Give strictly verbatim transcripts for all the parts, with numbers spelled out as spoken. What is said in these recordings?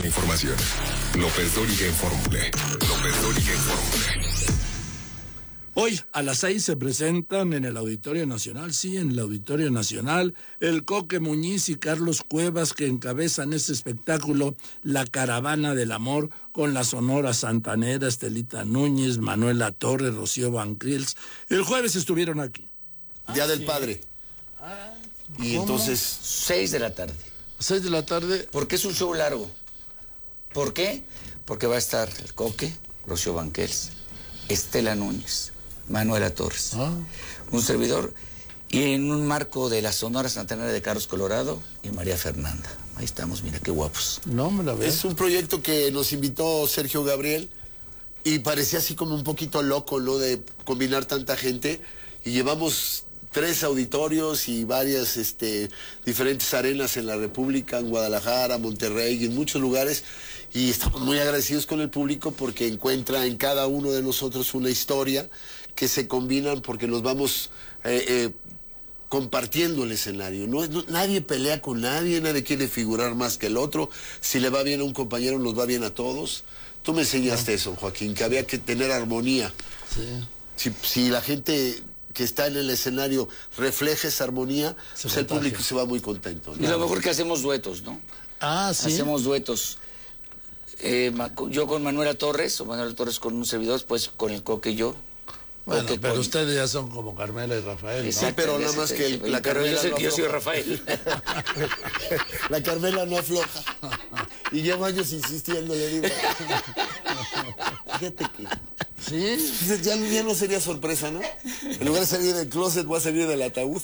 información. López Dóriga en Fórmula. López Dóriga en Fórmula. Hoy a las seis se presentan en el Auditorio Nacional, sí, en el Auditorio Nacional, el Coque Muñiz y Carlos Cuevas, que encabezan este espectáculo, La Caravana del Amor, con la Sonora Santanera, Estelita Núñez, Manuela Torres, Rocío Banquels. El jueves estuvieron aquí. Día ah, del sí. Padre. Ah, y ¿cómo? Entonces... Seis de la tarde. Seis de la tarde. Porque es un show largo. ¿Por qué? Porque va a estar el Coque, Rocío Banquels, Estela Núñez, Manuela Torres, ah. un servidor, y en un marco de la Sonora Santanera de Carlos Colorado y María Fernanda. Ahí estamos, mira qué guapos. No me la veo. Es un proyecto que nos invitó Sergio Gabriel y parecía así como un poquito loco, ¿no? De combinar tanta gente, y llevamos tres auditorios y varias este, diferentes arenas en la República, en Guadalajara, Monterrey y en muchos lugares, y estamos muy agradecidos con el público porque encuentra en cada uno de nosotros una historia que se combinan porque nos vamos eh, eh, compartiendo el escenario. No, no, nadie pelea con nadie, nadie quiere figurar más que el otro. Si le va bien a un compañero, nos va bien a todos. Tú me enseñaste no. eso, Joaquín, que había que tener armonía. Sí. Si, si la gente que está en el escenario refleja esa armonía, se pues el público se va muy contento, ¿no? Y lo mejor que hacemos duetos, ¿no? Ah, sí. Hacemos duetos. Eh, yo con Manuela Torres, o Manuela Torres con un servidor, después con el Coque y yo. Bueno, Coque pero con... ustedes ya son como Carmela y Rafael, ¿no? Sí, pero nada más que el, la Carmela yo sé no que yo soy Rafael. La Carmela no afloja. Y llevo años insistiendo, le digo. Fíjate que... ¿Sí? Ya, ya no sería sorpresa, ¿no? En lugar de salir del closet, voy a salir del ataúd.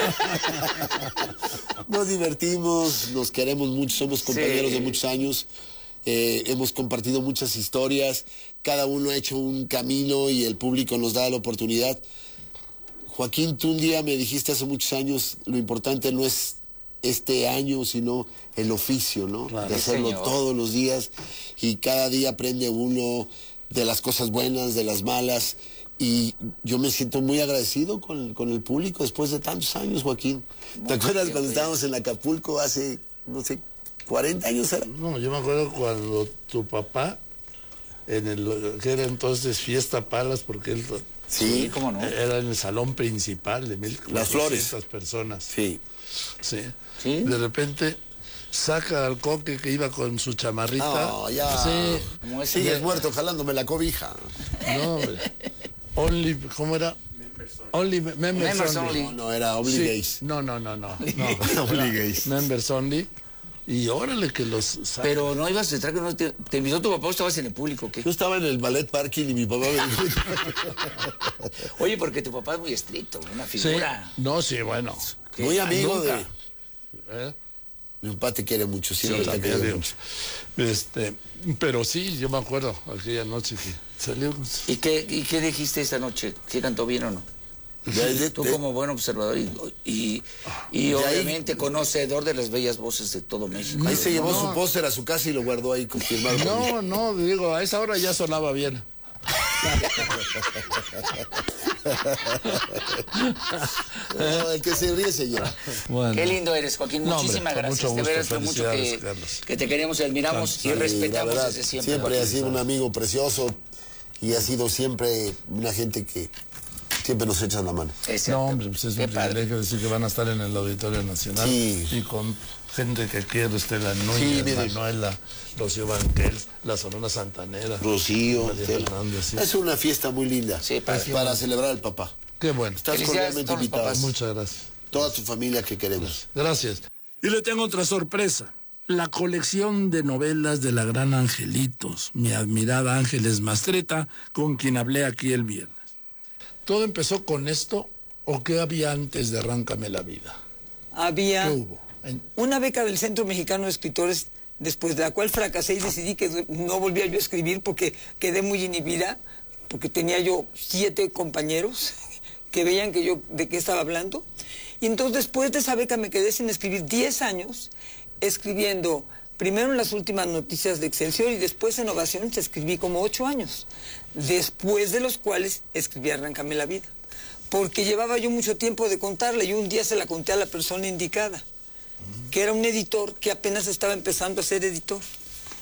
Nos divertimos, nos queremos mucho, somos compañeros sí. de muchos años. Eh, hemos compartido muchas historias, cada uno ha hecho un camino y el público nos da la oportunidad. Joaquín, tú un día me dijiste hace muchos años, lo importante no es este año, sino el oficio, ¿no? Claro, de hacerlo señor. Todos los días, y cada día aprende uno de las cosas buenas, de las malas, y yo me siento muy agradecido con, con el público después de tantos años, Joaquín. ¿Te Muy acuerdas cuando bien. estábamos en Acapulco hace, no sé, cuarenta años era? No, yo me acuerdo cuando tu papá, en el que era entonces Fiesta Palas, porque él sí, cómo no, era en el salón principal de mil cuatrocientas personas. Sí. sí. Sí. De repente saca al Coque que iba con su chamarrita. No, ya. Sí. Como sigues de... muerto jalándome la cobija. No, hombre. Only, ¿cómo era? Only members, members only. only. No, no, era only sí. gays. No, no, no, no. no. Only gays. Members only. Y órale que los... Saca. Pero no ibas a entrar, que no te, te invitó tu papá o estabas en el público, ¿qué? Yo estaba en el ballet parking y mi papá me dijo... Oye, porque tu papá es muy estricto, una figura. Sí. No, sí, bueno. Muy amigo nunca. de... ¿Eh? Mi papá te quiere mucho, siempre sí, te quiere mucho. Este, pero sí, yo me acuerdo aquella noche que salió. ¿Y qué, y qué dijiste esa noche? ¿Sí cantó bien o no? De, de, Tú de, como buen observador y, y, y obviamente ahí, conocedor de las bellas voces de todo México. Ahí se llevó no. su póster a su casa y lo guardó ahí confirmado. No, no, digo, a esa hora ya sonaba bien. No, el que se ríe, señor. Bueno. Qué lindo eres, Joaquín. No, Muchísimas hombre, gracias. De veras que mucho que, que te queremos y admiramos sí, y respetamos verdad, desde siempre. Siempre Joaquín. ha sido un amigo precioso y ha sido siempre una gente que siempre nos echan la mano. No, hombre, pues es Qué un privilegio decir que van a estar en el Auditorio Nacional. Sí. Y con gente que quiere, Estela Núñez, sí, Manuela, Rocío Banquels, la Sonora Santanera. Rocío. Sí. Es una fiesta muy linda sí, para, para celebrar al papá. Qué bueno. Estás cordialmente invitado. Muchas gracias. Toda tu familia que queremos. Gracias. Y le tengo otra sorpresa. La colección de novelas de la gran Angelitos, mi admirada Ángeles Mastretta, con quien hablé aquí el viernes. ¿Todo empezó con esto o qué había antes de Arráncame la Vida? Había ¿Qué hubo? En... una beca del Centro Mexicano de Escritores, después de la cual fracasé y decidí que no volvía yo a escribir porque quedé muy inhibida, porque tenía yo siete compañeros que veían que yo de qué estaba hablando. Y entonces después de esa beca me quedé sin escribir diez años, escribiendo primero en las últimas noticias de Excelsior y después en Ovaciones escribí como ocho años, después de los cuales escribí Arráncame la Vida, porque llevaba yo mucho tiempo de contarla y un día se la conté a la persona indicada, que era un editor que apenas estaba empezando a ser editor.